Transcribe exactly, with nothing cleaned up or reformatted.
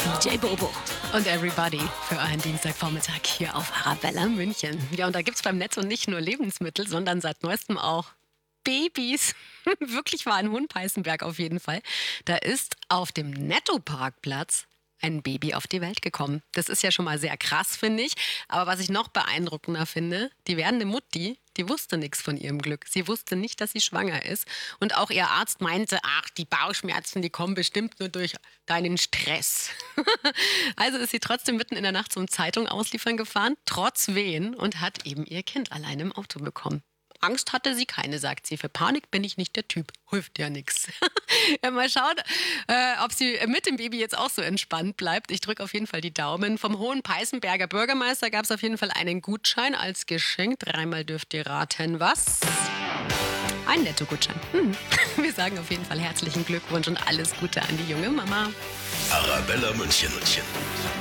D J Bobo und Everybody für euren Dienstagvormittag hier auf Arabella München. Ja, und da gibt's beim Netto nicht nur Lebensmittel, sondern seit neuestem auch Babys. Wirklich war ein Hohenpeißenberg auf jeden Fall. Da ist auf dem Netto-Parkplatz ein Baby auf die Welt gekommen. Das ist ja schon mal sehr krass, finde ich. Aber was ich noch beeindruckender finde, die werdende Mutti, die wusste nichts von ihrem Glück. Sie wusste nicht, dass sie schwanger ist. Und auch ihr Arzt meinte, ach, die Bauchschmerzen, die kommen bestimmt nur durch deinen Stress. Also ist sie trotzdem mitten in der Nacht zum Zeitung ausliefern gefahren, trotz Wehen, und hat eben ihr Kind allein im Auto bekommen. Angst hatte sie keine, sagt sie. Für Panik bin ich nicht der Typ. Hilft ja nichts. Ja, mal schauen, äh, ob sie mit dem Baby jetzt auch so entspannt bleibt. Ich drücke auf jeden Fall die Daumen. Vom Hohenpeißenberger Bürgermeister gab es auf jeden Fall einen Gutschein als Geschenk. Dreimal dürft ihr raten, was? Ein Netto-Gutschein. Hm. Wir sagen auf jeden Fall herzlichen Glückwunsch und alles Gute an die junge Mama. Arabella München.